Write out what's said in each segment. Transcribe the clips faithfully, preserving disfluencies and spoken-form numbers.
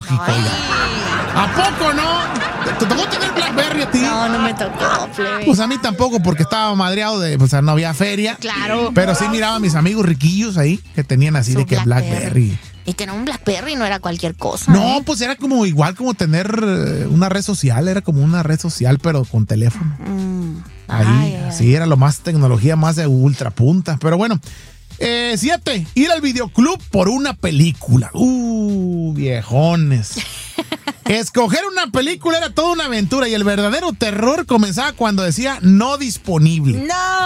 analógico. Oiga. ¿A poco no? ¿Te tocó tener BlackBerry a ti? No, no me tocó, plebe. Pues a mí tampoco, porque estaba madreado de, pues no había feria. Claro. Pero sí miraba a mis amigos riquillos ahí, que tenían así Su de que Blackberry. BlackBerry. Y tener un BlackBerry no era cualquier cosa. No, ¿eh? pues era como igual como tener eh, una red social, era como una red social, pero con teléfono. Mm. Ahí, Ay, ay, así era lo más tecnología, más de ultra punta. Pero bueno, eh, siete, ir al videoclub por una película. Uh, viejones. Escoger una película era toda una aventura y el verdadero terror comenzaba cuando decía no disponible.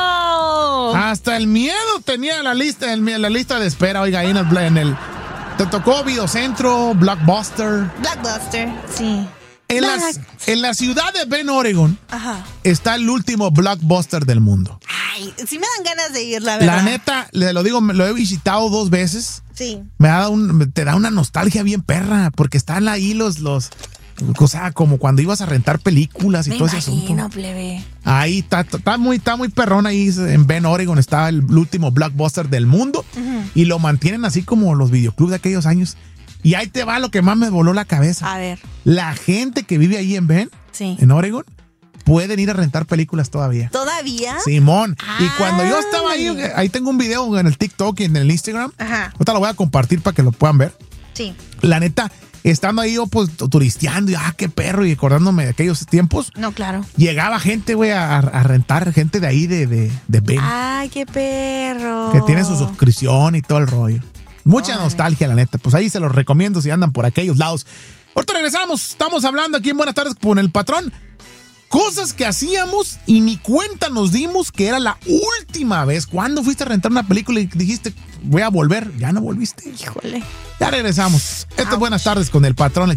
¡No! Hasta el miedo tenía la lista, el- la lista de espera, oiga, ahí en el, en el te tocó Videocentro, Blockbuster. Blockbuster, sí. En, las, en la ciudad de Bend, Oregon, Ajá. está el último Blockbuster del mundo. Ay, sí me dan ganas de ir, la verdad. La neta, le lo digo, me lo he visitado dos veces. Sí. Me da un, te da una nostalgia bien perra, porque están ahí los, los, o sea, como cuando ibas a rentar películas y Me todo ese asunto. imagino, plebe. Ahí está, está muy, está muy perrón ahí en Bend, Oregon, está el último Blockbuster del mundo. Ujú. Y lo mantienen así como los videoclubs de aquellos años. Y ahí te va lo que más me voló la cabeza. A ver, La gente que vive ahí en Bend, sí. en Oregon, pueden ir a rentar películas todavía. ¿Todavía? Simón. Y Ah. cuando yo estaba ahí, ahí tengo un video en el TikTok y en el Instagram. Ajá. Ahorita lo voy a compartir para que lo puedan ver. Sí. La neta, estando ahí yo pues turisteando y ah, qué perro, y acordándome de aquellos tiempos, No, claro. llegaba gente, güey, a, a rentar, gente de ahí de, de, de Bend, Ay, qué perro. que tiene su suscripción y todo el rollo. Mucha Órale. nostalgia, la neta. Pues ahí se los recomiendo si andan por aquellos lados. Ahorita regresamos. Estamos hablando aquí en Buenas Tardes con el patrón. Cosas que hacíamos y ni cuenta nos dimos que era la última vez. ¿Cuándo fuiste a rentar una película y dijiste, voy a volver? Ya no volviste. Híjole. Ya regresamos. Esto es Buenas Tardes con el patrón.